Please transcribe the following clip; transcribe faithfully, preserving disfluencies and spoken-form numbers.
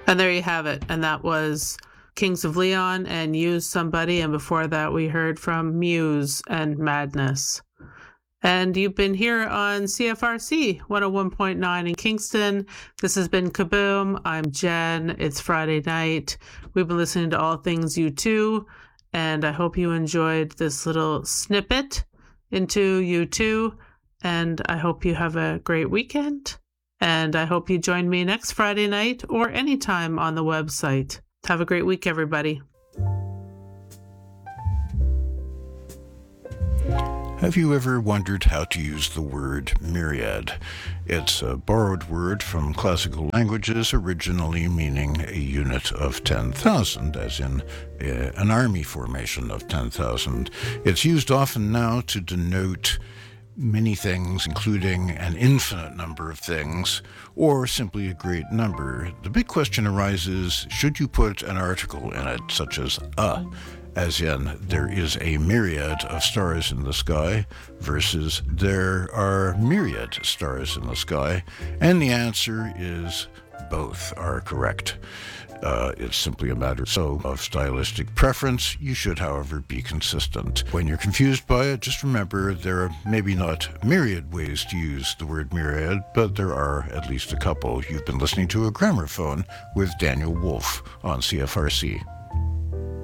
And there you have it. And that was Kings of Leon and Use Somebody. And before that, we heard from Muse and Madness. And you've been here on C F R C one oh one point nine in Kingston. This has been Kaboom. I'm Jen. It's Friday night. We've been listening to all things U two, and I hope you enjoyed this little snippet into U two, and I hope you have a great weekend, and I hope you join me next Friday night or anytime on the website. Have a great week, everybody. Have you ever wondered how to use the word myriad? It's a borrowed word from classical languages, originally meaning a unit of ten thousand, as in uh, an army formation of ten thousand. It's used often now to denote many things, including an infinite number of things, or simply a great number. The big question arises, should you put an article in it, such as a, as in there is a myriad of stars in the sky, versus there are myriad stars in the sky? And the answer is both are correct. Uh, it's simply a matter so of stylistic preference. You should, however, be consistent. When you're confused by it, just remember there are maybe not myriad ways to use the word myriad, but there are at least a couple. You've been listening to A Gramophone with Daniel Wolf on C F R C.